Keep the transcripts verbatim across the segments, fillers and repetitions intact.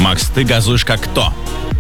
Макс, ты газуешь как кто?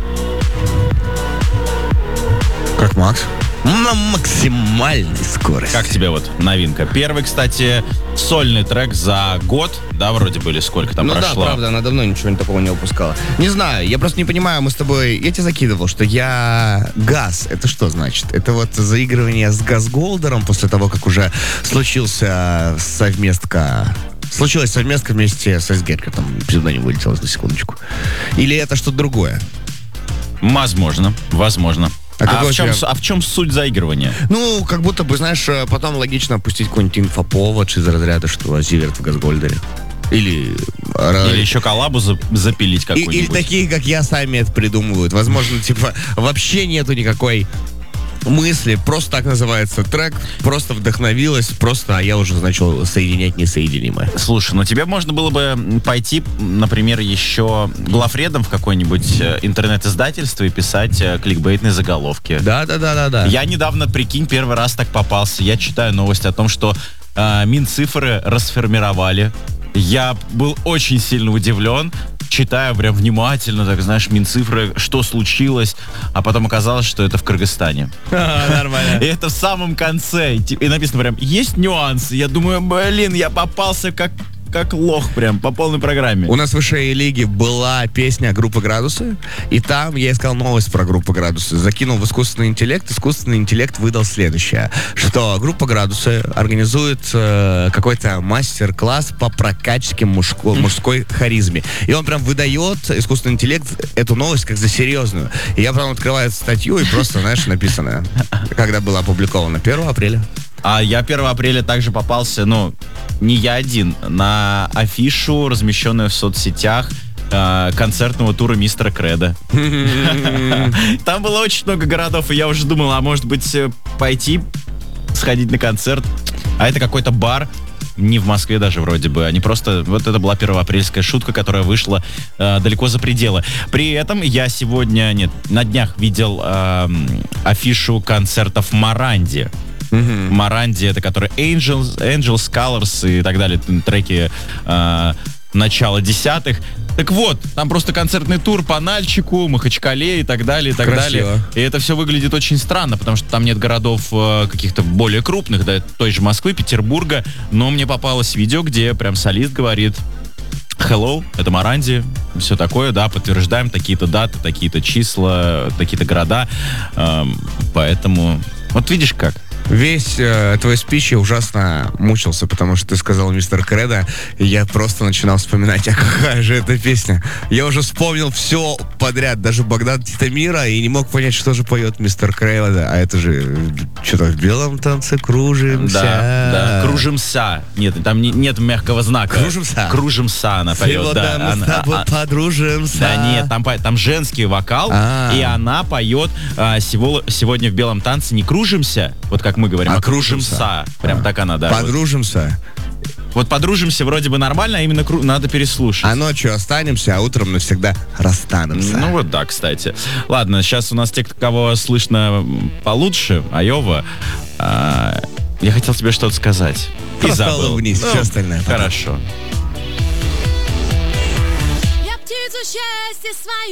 Как Макс? На максимальной скорости. Как тебе вот новинка? Первый, кстати, сольный трек за год, да, вроде были, сколько там ну прошло? Ну да, правда, она давно ничего такого не выпускала. Не знаю, я просто не понимаю, мы с тобой... Я тебе закидывал, что я... Газ, это что значит? Это вот заигрывание с Газголдером после того, как уже случился совместка... Случилась совместка вместе с Айсгерка, там псевдоним вылетел на секундочку. Или это что-то другое? Возможно, возможно. А, а, в чем, а в чем суть заигрывания? Ну, как будто бы, знаешь, потом логично опустить какой-нибудь инфоповод из разряда, что Зиверт в Газгольдере. Или... Или еще коллабу за, запилить какую-нибудь. Или такие, как я, сами это придумывают. Возможно, типа, вообще нету никакой мысли. Просто так называется трек. Просто вдохновилась. Просто, а я уже начал соединять несоединимое. Слушай, ну тебе можно было бы пойти, например, еще главредом в какое-нибудь интернет-издательство и писать кликбейтные заголовки. Да-да-да-да-да. Я недавно, прикинь, первый раз так попался. Я читаю новость о том, что э, Минцифры расформировали. Я был очень сильно удивлен. Читаю прям внимательно, так знаешь, Минцифры, что случилось, а потом оказалось, что это в Кыргызстане. Нормально. И это в самом конце. И написано прям, есть нюансы. Я думаю, блин, я попался как... как лох прям, по полной программе. У нас в высшей лиге была песня группы «Градусы», и там я искал новость про группу «Градусы». Закинул в искусственный интеллект, искусственный интеллект выдал следующее, что группа «Градусы» организует э, какой-то мастер-класс по прокачке мужской, мужской харизме. И он прям выдает, искусственный интеллект, эту новость как за серьезную. И я прям открываю статью, и просто, знаешь, написано, когда было опубликовано, первого апреля. А я первого апреля также попался, ну, не я один, на афишу, размещенную в соцсетях, э, концертного тура Мистера Кредо. Там было очень много городов, и я уже думал, а может быть пойти сходить на концерт. А это какой-то бар, не в Москве даже вроде бы, а не просто... Вот это была первоапрельская шутка, которая вышла э, далеко за пределы. При этом я сегодня, нет, на днях видел э, афишу концертов Моранди. Mm-hmm. Моранди, это который Angels, Angels, Colors и так далее, треки э, начала десятых. Так вот, там просто концертный тур по Нальчику, Махачкале и так далее, и так Красиво. далее. И это все выглядит очень странно, потому что там нет городов э, каких-то более крупных, да, той же Москвы, Петербурга. Но мне попалось видео, где прям солист говорит: hello, это Моранди, все такое, да, подтверждаем такие-то даты, такие-то числа, такие-то города. Эм, поэтому, вот видишь как. Весь э, твой спич я ужасно мучился, потому что ты сказал «Мистер Кредо», и я просто начинал вспоминать, а какая же эта песня. Я уже вспомнил все подряд, даже Богдан Титамира, и не мог понять, что же поет «Мистер Кредо». А это же что-то в белом танце кружимся. Да, да, кружимся. Нет, там не, нет мягкого знака. Кружимся. Кружимся она поет, Сегодня да. мы Она, с тобой а, подружимся. Да нет, там, там женский вокал, А-а-а. и она поет а, сего, сегодня в белом танце не кружимся, вот как мы говорим, а, а кружимся. кружимся. Прям а. так она, да. Подружимся. Вот. вот подружимся вроде бы нормально, а именно кру- надо переслушать. А ночью останемся, а утром навсегда расстанемся. Ну вот да, кстати. Ладно, сейчас у нас те, кого слышно получше, Айова. А, я хотел тебе что-то сказать. И забыл. Вниз, ну, все остальное. Хорошо. Я птицу счастья свою